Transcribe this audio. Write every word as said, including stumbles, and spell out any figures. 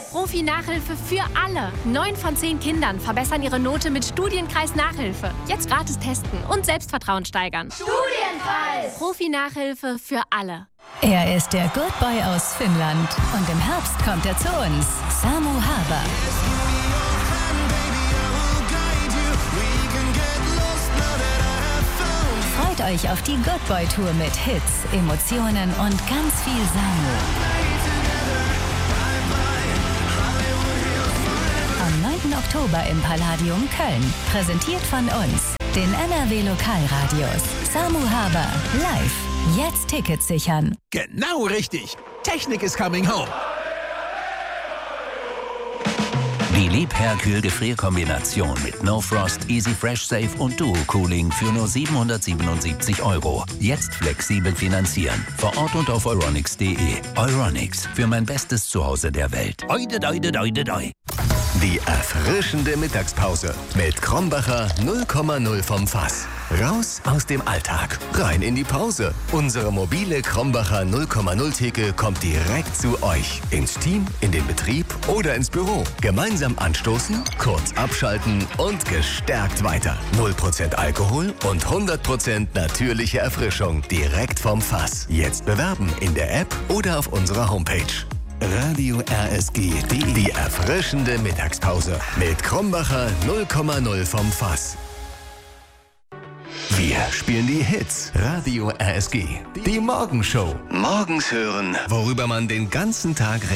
Profi-Nachhilfe für alle. Neun von zehn Kindern verbessern ihre Note mit Studienkreis Nachhilfe. Jetzt gratis testen und Selbstvertrauen steigern. Studienkreis! Profi-Nachhilfe für alle. Er ist der Good Boy aus Finnland. Und im Herbst kommt er zu uns. Samu Haber. Freut euch auf die Good Boy Tour mit Hits, Emotionen und ganz viel Samu. Am neunten Oktober im Palladium Köln. Präsentiert von uns, den N R W Lokalradios. Samu Haber, live. Jetzt Tickets sichern. Genau richtig. Technik is coming home. Die Liebherr-Kühl-Gefrierkombination mit No Frost, Easy Fresh Safe und Duo Cooling für nur siebenhundertsiebenundsiebzig Euro. Jetzt flexibel finanzieren. Vor Ort und auf euronics punkt de. Euronics, für mein bestes Zuhause der Welt. Oide, oide, oide, oide. Die erfrischende Mittagspause mit Krombacher null Komma null vom Fass. Raus aus dem Alltag, rein in die Pause. Unsere mobile Krombacher null Komma null Theke kommt direkt zu euch. Ins Team, in den Betrieb oder ins Büro. Gemeinsam anstoßen, kurz abschalten und gestärkt weiter. null Prozent Alkohol und hundert Prozent natürliche Erfrischung direkt vom Fass. Jetzt bewerben in der App oder auf unserer Homepage. Radio R S G punkt de. Die erfrischende Mittagspause mit Krombacher null Komma null vom Fass. Wir spielen die Hits. Radio R S G. Die Morgenshow. Morgens hören, worüber man den ganzen Tag redet.